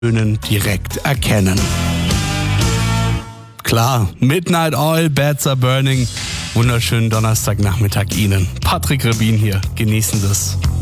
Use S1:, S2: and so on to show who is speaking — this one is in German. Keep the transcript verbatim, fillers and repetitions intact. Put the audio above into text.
S1: direkt erkennen. Klar, Midnight Oil, Beds Are Burning. Wunderschönen Donnerstagnachmittag Ihnen. Patrick Rebin hier. Genießen das.